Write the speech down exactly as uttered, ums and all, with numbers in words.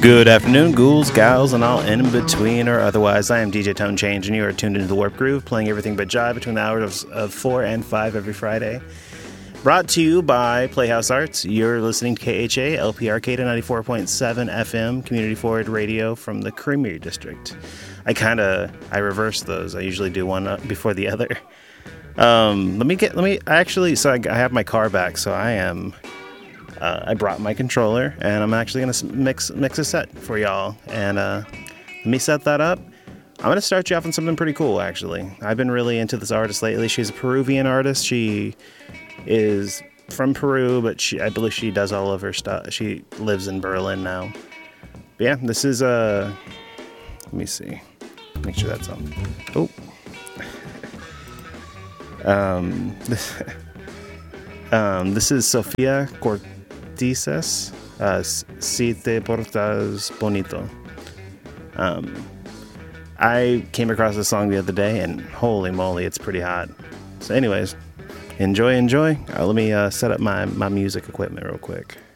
Good afternoon, ghouls, gals, and all in between or otherwise. I am D J Tone Change, and you are tuned into the Warp Groove, playing everything but jive between the hours of, of four and five every Friday. Brought to you by Playhouse Arts. You're listening to K H A, L P Arcata ninety-four point seven F M, Community Forward Radio from the Creamery District. I kind of, I reverse those. I usually do one before the other. Um, let me get, let me, actually, so I, I have my car back, so I am... Uh, I brought my controller, and I'm actually going to mix mix a set for y'all. And uh, let me set that up. I'm going to start you off on something pretty cool, actually. I've been really into this artist lately. She's a Peruvian artist. She is from Peru, but she, I believe she does all of her stuff. She lives in Berlin now. But yeah, this is... Uh, let me see. Make sure that's on. Oh. um, this, um, this is Sofia Cort. Dices, uh, Si Te Portas Bonito. Um, I came across this song the other day, and holy moly, it's pretty hot. So anyways, enjoy, enjoy. Uh, let me uh, set up my, my music equipment real quick.